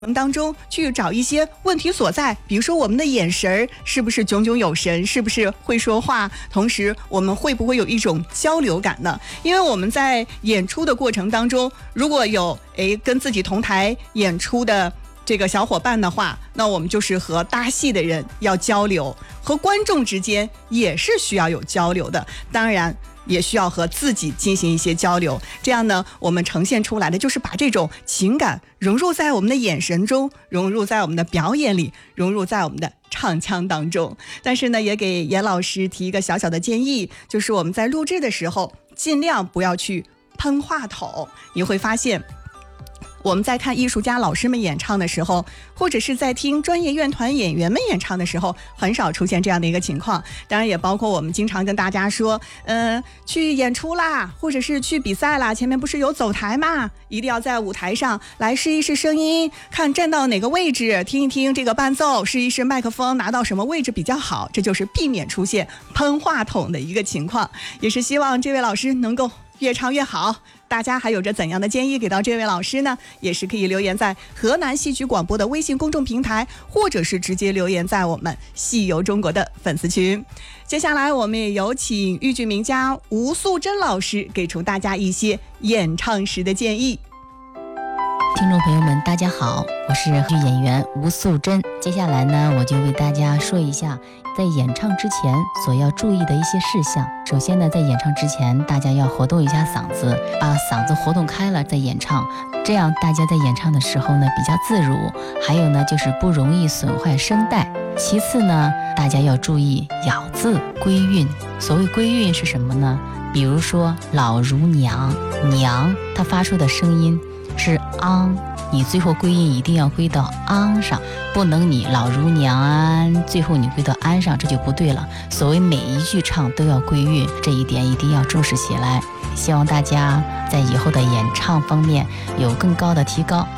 当中去找一些问题所在，比如说我们的眼神是不是炯炯有神，是不是会说话，同时我们会不会有一种交流感呢？因为我们在演出的过程当中，如果有跟自己同台演出的这个小伙伴的话，那我们就是和搭戏的人要交流，和观众之间也是需要有交流的，当然也需要和自己进行一些交流，这样呢，我们呈现出来的就是把这种情感融入在我们的眼神中，融入在我们的表演里，融入在我们的唱腔当中。但是呢，也给严老师提一个小小的建议，就是我们在录制的时候尽量不要去喷话筒。你会发现我们在看艺术家老师们演唱的时候，或者是在听专业乐团演员们演唱的时候，很少出现这样的一个情况。当然也包括我们经常跟大家说去演出啦，或者是去比赛啦，前面不是有走台嘛，一定要在舞台上来试一试声音，看站到哪个位置，听一听这个伴奏，试一试麦克风拿到什么位置比较好，这就是避免出现喷话筒的一个情况。也是希望这位老师能够越唱越好。大家还有着怎样的建议给到这位老师呢？也是可以留言在河南戏曲广播的微信公众平台，或者是直接留言在我们戏游中国的粉丝群。接下来我们也有请豫剧名家吴素贞老师给出大家一些演唱时的建议。 听众朋友们大家好，我是豫剧演员吴素贞。接下来呢，我就为大家说一下在演唱之前所要注意的一些事项。首先呢，在演唱之前大家要活动一下嗓子，把嗓子活动开了再演唱，这样大家在演唱的时候呢比较自如，还有呢就是不容易损坏声带。其次呢，大家要注意咬字归韵。所谓归韵是什么呢？比如说老如娘，娘它发出的声音是昂，你最后归音一定要归到昂上，不能你老如娘安，最后你归到安上，这就不对了。所谓每一句唱都要归韵，这一点一定要重视起来。希望大家在以后的演唱方面有更高的提高。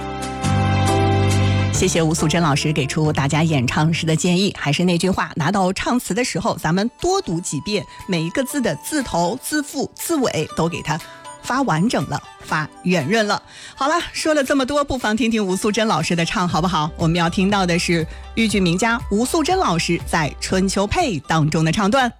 谢谢吴素贞老师给出大家演唱时的建议。还是那句话，拿到唱词的时候，咱们多读几遍，每一个字的字头、字腹、字尾都给它发完整了，发圆润了。好了，说了这么多，不妨听听吴素贞老师的唱好不好？我们要听到的是豫剧名家吴素贞老师在《春秋配》当中的唱段。